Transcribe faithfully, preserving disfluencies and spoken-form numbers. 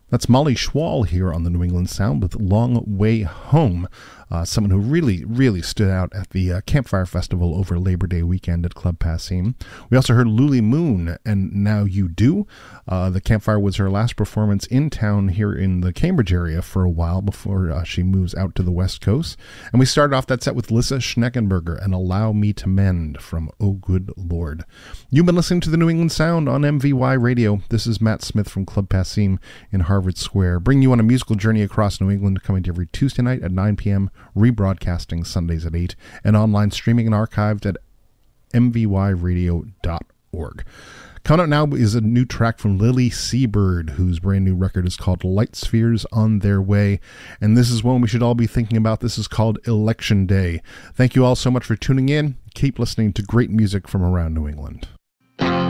That's Molly Schwall here on the New England Sound with Long Way Home, uh, someone who really, really stood out at the uh, Campfire Festival over Labor Day weekend at Club Passim. We also heard Luli Moon and Now You Do. Uh, the Campfire was her last performance in town here in the Cambridge area for a while before uh, she moves out to the West Coast. And we started off that set with Lissa Schneckenberger and Allow Me to Mend from Oh Good Lord. You've been listening to the New England Sound on M V Y Radio. This is Matt Smith from Club Passim in Harvard Square, bringing you on a musical journey across New England, coming to every Tuesday night at nine p.m., rebroadcasting Sundays at eight, and online streaming and archived at m v y radio dot org. Coming up now is a new track from Lily Seabird, whose brand new record is called Light Spheres on Their Way, and this is one we should all be thinking about. This is called Election Day. Thank you all so much for tuning in. Keep listening to great music from around New England.